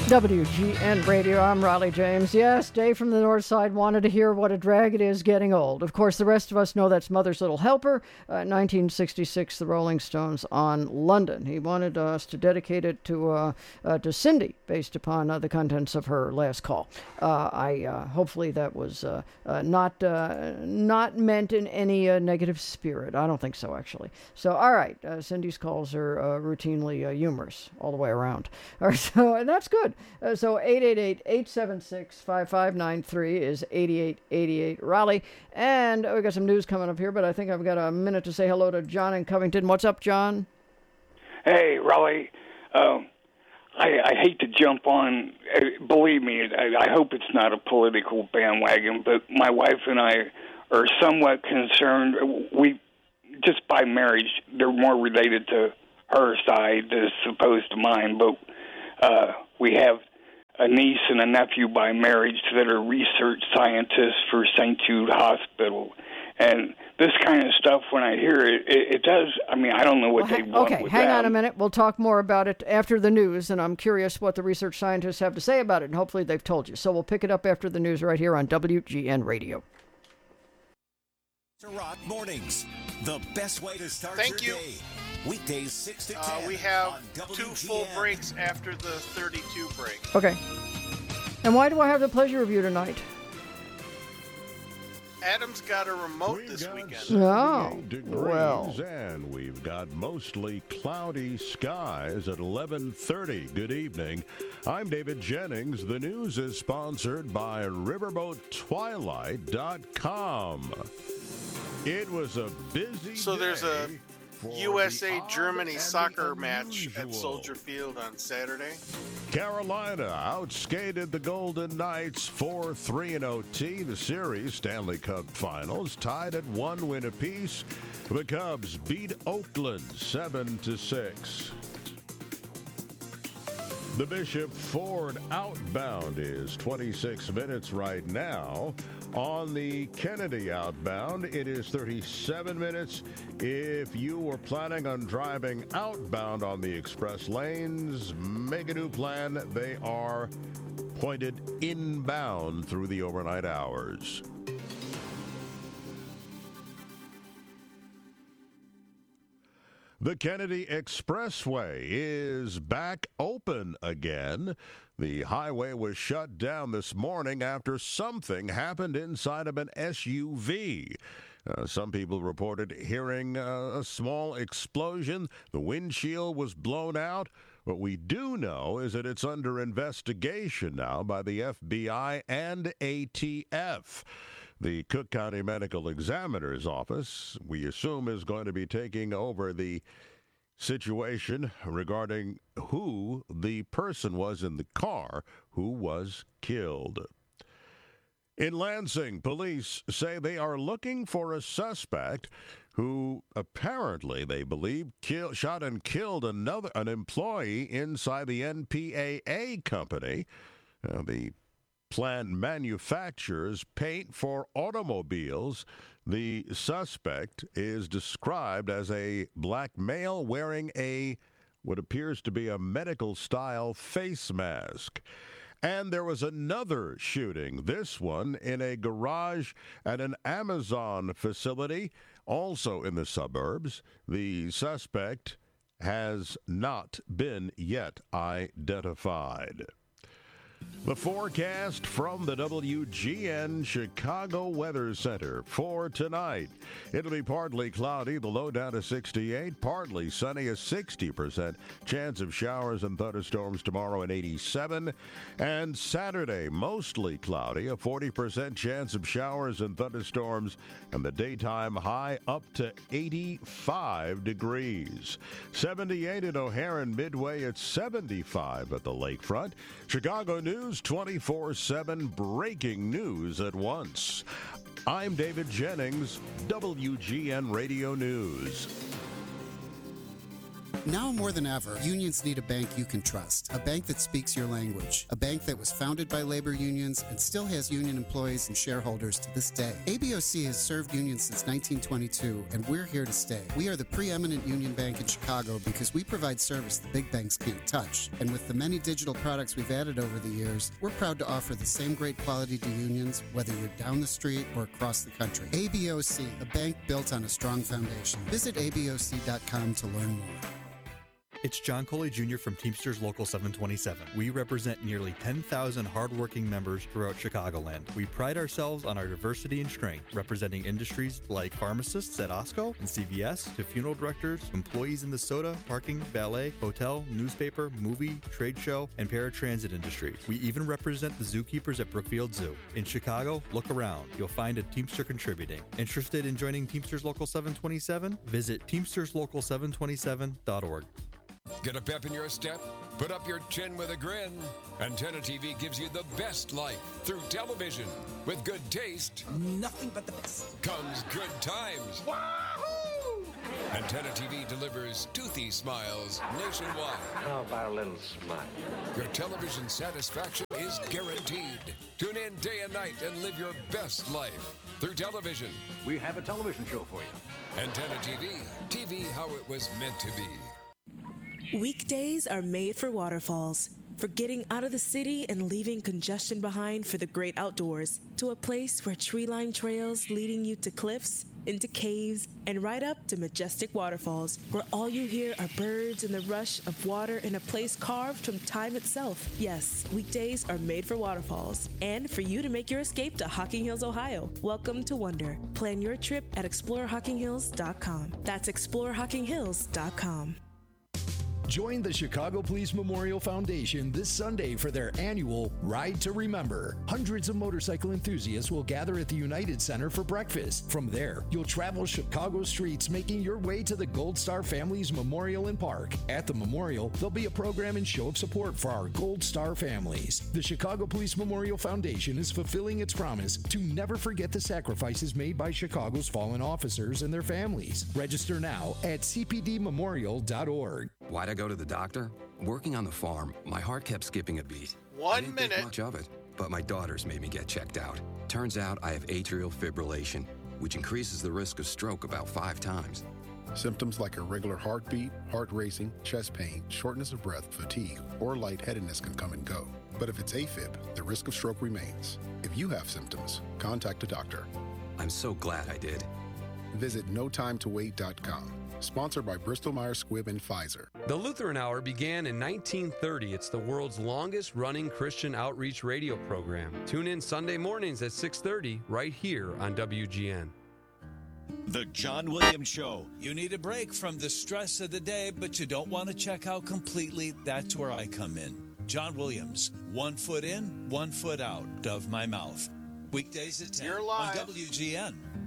WGN Radio, I'm Raleigh James. Yes, Dave from the North Side wanted to hear what a drag it is getting old. Of course, the rest of us know that's Mother's Little Helper, 1966, the Rolling Stones on London. He wanted us to dedicate it to Cindy, based upon the contents of her last call. Hopefully that was not meant in any negative spirit. I don't think so, actually. So, all right, Cindy's calls are routinely humorous all the way around. All right, so and that's good. So 888-876-5593 is 8888 Raleigh. And we got some news coming up here, but I think I've got a minute to say hello to John in Covington. What's up, John? Hey, Raleigh. I hate to jump on. Believe me, I hope it's not a political bandwagon, but my wife and I are somewhat concerned. We, just by marriage, they're more related to her side as opposed to mine, but we have a niece and a nephew by marriage that are research scientists for St. Jude Hospital. And this kind of stuff, when I hear it, it does, I mean, I don't know what they want with hang that. on a minute. We'll talk more about it after the news, and I'm curious what the research scientists have to say about it, and hopefully they've told you. So we'll pick it up after the news right here on WGN Radio. Rock Mornings, the best way to start Thank your you. day. Weekdays 6 to 10. We have on 2 WGN. full breaks after the 32 break. Okay. And why do I have the pleasure of you tonight? Adam's got a remote this weekend. Oh, degrees, well. And we've got mostly cloudy skies at 11:30. Good evening. I'm David Jennings. The news is sponsored by RiverboatTwilight.com. It was a busy So there's a day for USA-Germany the odd soccer and match at unusual. Soldier Field on Saturday. Carolina outskated the Golden Knights 4-3 in OT. The series, Stanley Cup Finals, tied at 1 win apiece. The Cubs beat Oakland 7-6. The Bishop Ford outbound is 26 minutes right now. On the Kennedy outbound, it is 37 minutes. If you were planning on driving outbound on the express lanes, make a new plan. They are pointed inbound through the overnight hours. The Kennedy Expressway is back open again. The highway was shut down this morning after something happened inside of an SUV. Some people reported hearing a small explosion. The windshield was blown out. What we do know is that it's under investigation now by the FBI and ATF. The Cook County Medical Examiner's Office, we assume, is going to be taking over the situation regarding who the person was in the car who was killed. In Lansing, police say they are looking for a suspect who apparently, they believe, shot and killed an employee inside the NPAA company. The plant manufactures paint for automobiles. The suspect is described as a black male wearing what appears to be a medical-style face mask. And there was another shooting, this one in a garage at an Amazon facility, also in the suburbs. The suspect has not been yet identified. The forecast from the WGN Chicago Weather Center for tonight. It'll be partly cloudy, the low down to 68, partly sunny, a 60% chance of showers and thunderstorms tomorrow at 87. And Saturday, mostly cloudy, a 40% chance of showers and thunderstorms, and the daytime high up to 85 degrees. 78 at O'Hare and Midway at 75 at the lakefront. Chicago News 24/7, breaking news at once. I'm David Jennings, WGN Radio News. Now more than ever, unions need a bank you can trust. A bank that speaks your language. A bank that was founded by labor unions and still has union employees and shareholders to this day. ABOC has served unions since 1922, and we're here to stay. We are the preeminent union bank in Chicago because we provide service the big banks can't touch. And with the many digital products we've added over the years, we're proud to offer the same great quality to unions, whether you're down the street or across the country. ABOC, a bank built on a strong foundation. Visit ABOC.com to learn more. It's John Coley Jr. from Teamsters Local 727. We represent nearly 10,000 hardworking members throughout Chicagoland. We pride ourselves on our diversity and strength, representing industries like pharmacists at Osco and CVS, to funeral directors, employees in the soda, parking, ballet, hotel, newspaper, movie, trade show, and paratransit industry. We even represent the zookeepers at Brookfield Zoo. In Chicago, look around. You'll find a Teamster contributing. Interested in joining Teamsters Local 727? Visit teamsterslocal727.org. Get a pep in your step? Put up your chin with a grin. Antenna TV gives you the best life through television. With good taste, Nothing but the best. comes good times. Wahoo! Antenna TV delivers toothy smiles nationwide. How about a little smile? Your television satisfaction is guaranteed. Tune in day and night and live your best life through television. We have a television show for you. Antenna TV. TV how it was meant to be. Weekdays are made for waterfalls, for getting out of the city and leaving congestion behind for the great outdoors, to a place where tree-lined trails leading you to cliffs, into caves, and right up to majestic waterfalls, where all you hear are birds and the rush of water in a place carved from time itself. Yes, weekdays are made for waterfalls, and for you to make your escape to Hocking Hills, Ohio. Welcome to Wonder. Plan your trip at ExploreHockingHills.com. That's ExploreHockingHills.com. Join the Chicago Police Memorial Foundation this Sunday for their annual Ride to Remember. Hundreds of motorcycle enthusiasts will gather at the United Center for breakfast. From there, you'll travel Chicago streets, making your way to the Gold Star Families Memorial and Park. At the memorial, there'll be a program and show of support for our Gold Star families. The Chicago Police Memorial Foundation is fulfilling its promise to never forget the sacrifices made by Chicago's fallen officers and their families. Register now at cpdmemorial.org. Why'd I go to the doctor? Working on the farm, my heart kept skipping a beat. 1 I didn't minute. think much of it, but my daughters made me get checked out. Turns out I have atrial fibrillation, which increases the risk of stroke about 5 times. Symptoms like irregular heartbeat, heart racing, chest pain, shortness of breath, fatigue, or lightheadedness can come and go. But if it's AFib, the risk of stroke remains. If you have symptoms, contact a doctor. I'm so glad I did. Visit notimetowait.com. Sponsored by Bristol-Myers Squibb and Pfizer. The Lutheran Hour began in 1930. It's the world's longest-running Christian outreach radio program. Tune in Sunday mornings at 6:30 right here on WGN. The John Williams Show. You need a break from the stress of the day, but you don't want to check out completely. That's where I come in. John Williams, 1 foot in, 1 foot out of my mouth. Weekdays at 10 You're on live. WGN.